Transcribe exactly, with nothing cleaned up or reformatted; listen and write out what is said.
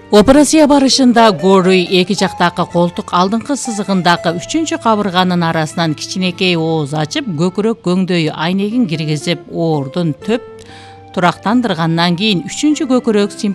Операция барышында Горый эки жактагы колтук алдыңкы сызыгындагы үчүнчү кабырганын арасынан кичинекей ооз ачып, көкүрөк көңдөй айнегин киргизип, оордун төп турактандыргандан кийин үчүнчү көкүрөк